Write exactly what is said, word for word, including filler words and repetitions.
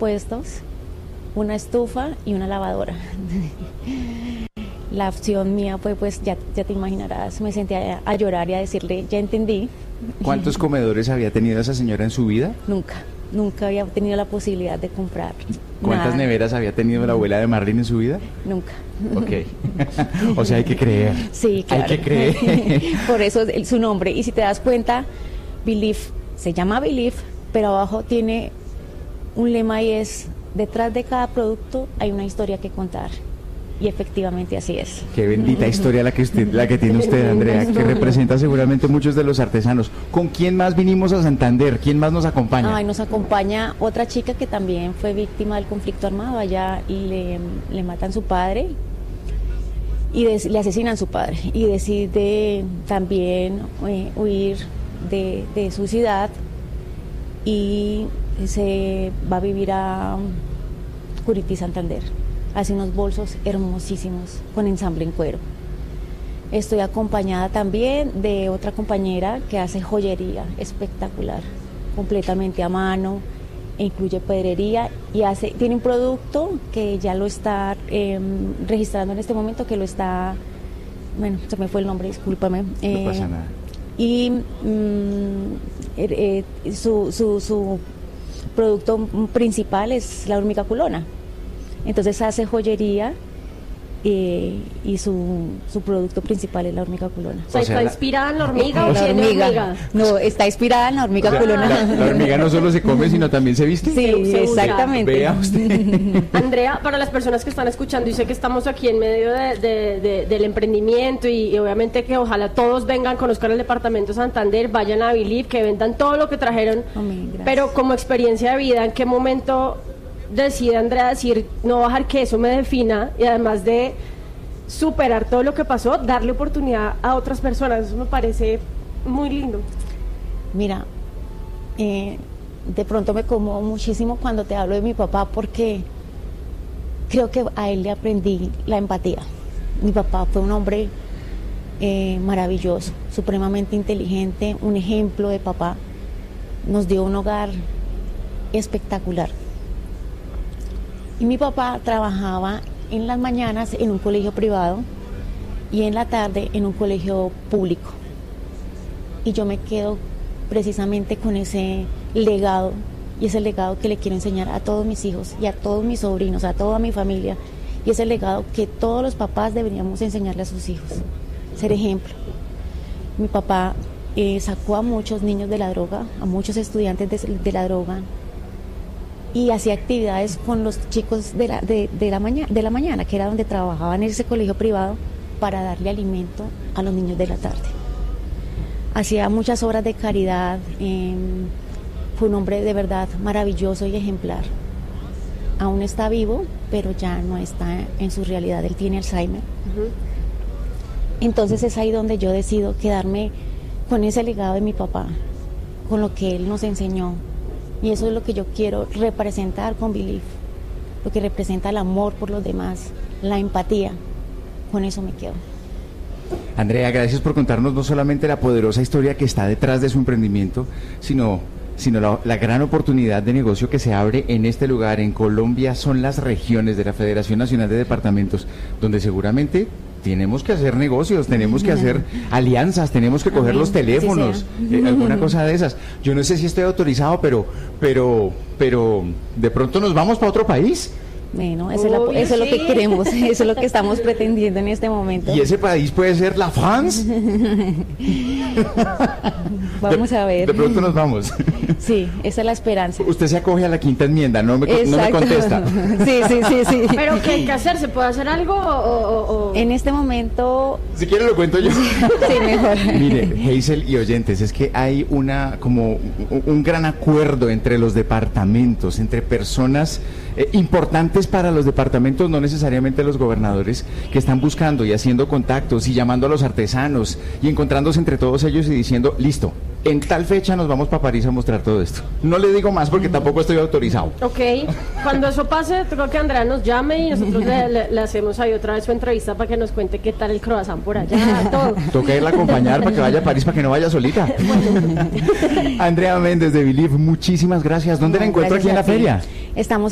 puestos, una estufa y una lavadora. La opción mía fue, pues, ya, ya te imaginarás, me senté a, a llorar y a decirle, ya entendí. ¿Cuántos comedores había tenido esa señora en su vida? Nunca, nunca había tenido la posibilidad de comprar. ¿Cuántas nada. neveras había tenido la abuela de Marlene en su vida? Nunca. Ok. O sea, hay que creer. Sí, claro. Hay que creer. Por eso es su nombre. Y si te das cuenta, Believe, se llama Believe, pero abajo tiene un lema y es, detrás de cada producto hay una historia que contar. Y efectivamente así es. Qué bendita historia la que usted, la que tiene usted, Andrea, que representa seguramente muchos de los artesanos. ¿Con quién más vinimos a Santander? ¿Quién más nos acompaña? Ay, nos acompaña otra chica que también fue víctima del conflicto armado. Allá le, le matan su padre y des, le asesinan su padre. Y decide también eh, huir de, de su ciudad y se va a vivir a Curití, Santander. Hace unos bolsos hermosísimos con ensamble en cuero. Estoy acompañada también de otra compañera que hace joyería espectacular, completamente a mano, e incluye pedrería y hace, tiene un producto que ya lo está eh, registrando en este momento, que lo está, bueno, se me fue el nombre, discúlpame. Eh, no pasa nada. Y mm, eh, eh, su, su, su producto principal es la hormiga culona. Entonces hace joyería eh, y su, su producto principal es la hormiga culona. O sea, O sea, ¿está la- inspirada en la hormiga o La tiene hormiga. hormiga? No, está inspirada en la hormiga O sea, culona. la, la hormiga no solo se come, sino también se viste. Sí, se usa. exactamente. Vea usted. Andrea, para las personas que están escuchando, y sé que estamos aquí en medio de, de- de- del emprendimiento y, y obviamente que ojalá todos vengan, conozcan el departamento Santander, vayan a Believe, que vendan todo lo que trajeron. Amén, gracias. Pero como experiencia de vida, ¿en qué momento decide Andrea decir, no bajar que eso me defina y además de superar todo lo que pasó, darle oportunidad a otras personas? Eso me parece muy lindo. Mira, eh, de pronto me conmuevo muchísimo cuando te hablo de mi papá porque creo que a él le aprendí la empatía. Mi papá fue un hombre eh, maravilloso, supremamente inteligente, un ejemplo de papá. Nos dio un hogar espectacular. Y mi papá trabajaba en las mañanas en un colegio privado y en la tarde en un colegio público. Y yo me quedo precisamente con ese legado, y ese legado que le quiero enseñar a todos mis hijos y a todos mis sobrinos, a toda mi familia, y ese legado que todos los papás deberíamos enseñarle a sus hijos, ser ejemplo. Mi papá eh, sacó a muchos niños de la droga, a muchos estudiantes de, de la droga, y hacía actividades con los chicos de la, de, de, la mañana, de la mañana, que era donde trabajaba en ese colegio privado, para darle alimento a los niños de la tarde. Hacía muchas obras de caridad, eh, fue un hombre de verdad maravilloso y ejemplar. Aún está vivo, pero ya no está en su realidad, él tiene Alzheimer. Ujú. Entonces es ahí donde yo decido quedarme con ese legado de mi papá, con lo que él nos enseñó. Y eso es lo que yo quiero representar con Believe, lo que representa el amor por los demás, la empatía. Con eso me quedo. Andrea, gracias por contarnos no solamente la poderosa historia que está detrás de su emprendimiento, sino, sino la, la gran oportunidad de negocio que se abre en este lugar. En Colombia son las regiones de la Federación Nacional de Departamentos, donde seguramente tenemos que hacer negocios, tenemos que hacer alianzas, tenemos que coger Amén, los así teléfonos, sea. eh, alguna cosa de esas. Yo no sé si estoy autorizado, pero, pero, pero de pronto nos vamos para otro país. Bueno, eso, es, la- Obvio, eso es lo sí. que queremos, eso es lo que estamos pretendiendo en este momento. Y ese país puede ser la France. Vamos De- a ver. De pronto nos vamos. Sí, esa es la esperanza. Usted se acoge a la quinta enmienda, no me, no me Exacto. contesta. Sí, sí, sí, sí. Pero ¿qué hay que hacer? ¿Se puede hacer algo o...? o- o- En este momento, Si quiere lo cuento yo. sí, mejor. Mire, Hazel y oyentes, es que hay una como un, un gran acuerdo entre los departamentos, entre personas eh, importantes para los departamentos, no necesariamente los gobernadores, que están buscando y haciendo contactos y llamando a los artesanos y encontrándose entre todos ellos y diciendo, listo, en tal fecha nos vamos para París a mostrar todo esto. No le digo más porque tampoco estoy autorizado. Ok, cuando eso pase, tengo que Andrea nos llame y nosotros le, le- le hacemos ahí otra vez su entrevista para que nos cuente qué tal el croissant por allá, todo. Toca irla a acompañar para que vaya a París, para que no vaya solita. Andrea Méndez de Believe, muchísimas gracias. ¿Dónde la No, encuentro aquí gracias en la a ti. feria? Estamos